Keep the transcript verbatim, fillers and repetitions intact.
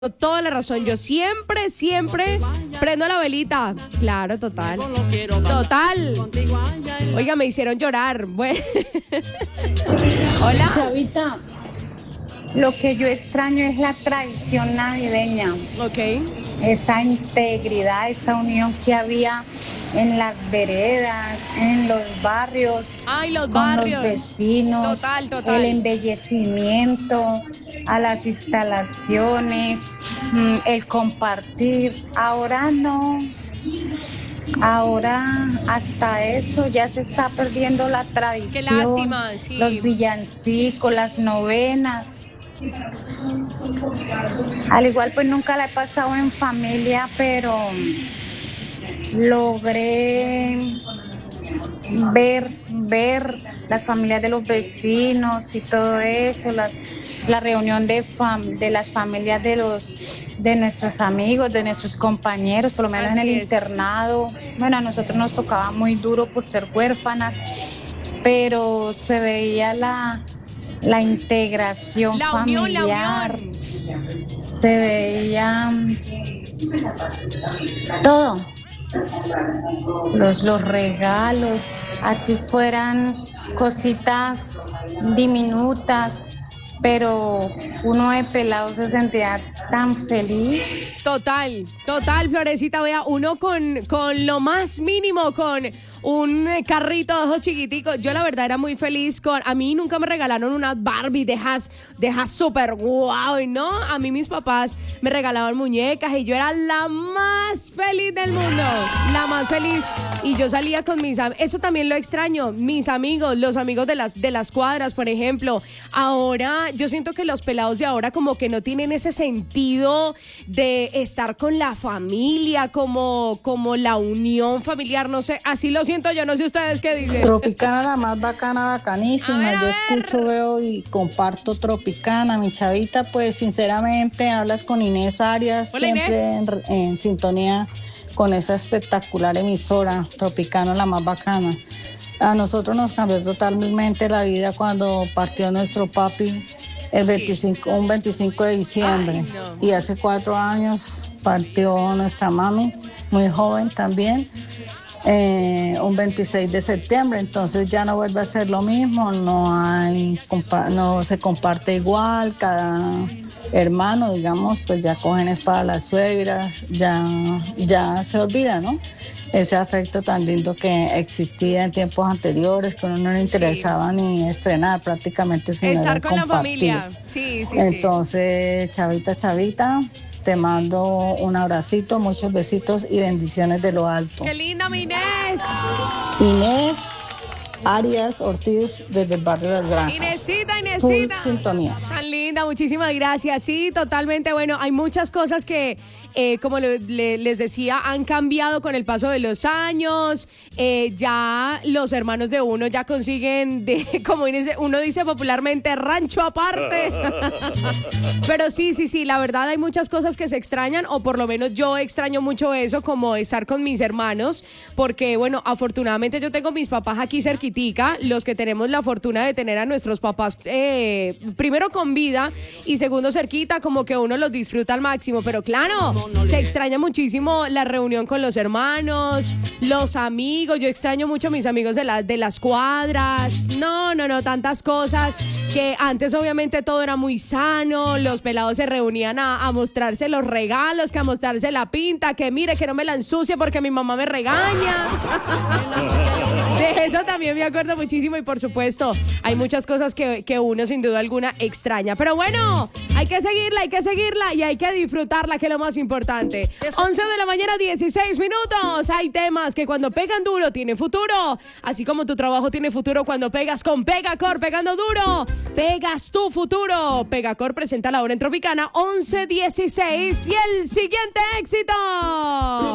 Toda la razón, yo siempre, siempre prendo la velita. Claro, total. Total. Oiga, me hicieron llorar. Bueno. Hola. Chavita, lo que yo extraño es la tradición navideña. Ok. Esa integridad, esa unión que había en las veredas, en los barrios, Ay, los con barrios. los vecinos, Total, total. el embellecimiento a las instalaciones, mm, el compartir. Ahora no, ahora hasta eso ya se está perdiendo la tradición. Qué lástima, sí. Los villancicos, las novenas. Al igual pues nunca la he pasado en familia, pero logré ver, ver las familias de los vecinos y todo eso, las, la reunión de, fam, de las familias de los de nuestros amigos, de nuestros compañeros, por lo menos Así en el es. internado. Bueno, a nosotros nos tocaba muy duro por ser huérfanas, pero se veía la, la integración La unión, la familiar, unión. se veía todo. Los, los regalos, así fueran cositas diminutas, pero uno de pelado se sentía tan feliz. Total, total, Florecita, vea, uno con, con lo más mínimo, con un carrito de ojos chiquiticos. Yo la verdad era muy feliz con, a mí nunca me regalaron unas Barbie, dejas, dejas súper guau, ¿no? A mí mis papás me regalaban muñecas y yo era la más feliz del mundo, la más feliz. Y yo salía con mis amigos, eso también lo extraño, mis amigos, los amigos de las, de las cuadras, por ejemplo. Ahora, yo siento que los pelados de ahora como que no tienen ese sentido de estar con la familia, como, como la unión familiar, no sé, así lo siento yo, no sé ustedes qué dicen. Tropicana, la más bacana, bacanísima. A ver, a Yo ver. escucho, veo y comparto Tropicana. Mi chavita, pues sinceramente hablas con Inés Arias, Hola, siempre Inés. en, en sintonía con esa espectacular emisora, Tropicana, la más bacana. A nosotros nos cambió totalmente la vida cuando partió nuestro papi el Sí. veinticinco, un veinticinco de diciembre. Ay, no. Y hace cuatro años partió nuestra mami, muy joven también. Eh, un veintiséis de septiembre, entonces ya no vuelve a ser lo mismo, no hay, compa- no se comparte igual, cada hermano, digamos, pues ya cogen es para las suegras, ya, ya se olvida, ¿no? Ese afecto tan lindo que existía en tiempos anteriores, que a uno no le interesaba sí. ni estrenar prácticamente sin Estar era con la compartir. familia, sí, sí, Entonces, chavita, chavita, te mando un abracito, muchos besitos y bendiciones de lo alto. sí. ¡Qué linda, mi Inés! Inés Arias Ortiz desde el barrio Las Granjas. Inesita, Full Inesita. sintonía. Tan linda, muchísimas gracias. Sí, totalmente. Bueno, hay muchas cosas que, eh, como le, le, les decía, han cambiado con el paso de los años. Eh, ya los hermanos de uno ya consiguen, de, como uno dice popularmente, rancho aparte. Pero sí, sí, sí, la verdad hay muchas cosas que se extrañan, o por lo menos yo extraño mucho eso, como estar con mis hermanos, porque, bueno, afortunadamente yo tengo mis papás aquí cerquitica, los que tenemos la fortuna de tener a nuestros papás eh, primero con vida y segundo cerquita, como que uno los disfruta al máximo, pero claro, se extraña muchísimo la reunión con los hermanos, los amigos. Yo extraño mucho a mis amigos de, la, de las cuadras, no, no, no, tantas cosas, que antes obviamente todo era muy sano, los pelados se reunían a, a mostrarse los regalos, que a mostrarse la pinta, que mire, que no me la ensucie porque mi mamá me regaña. De eso también me acuerdo muchísimo y por supuesto hay muchas cosas que, que uno sin duda alguna extraña. Pero bueno, hay que seguirla, hay que seguirla y hay que disfrutarla, que es lo más importante. once de la mañana, dieciséis minutos. Hay temas que cuando pegan duro tienen futuro. Así como tu trabajo tiene futuro cuando pegas con Pegacor, pegando duro. Pegas tu futuro. Pegacor presenta la hora en Tropicana once dieciséis y el siguiente éxito.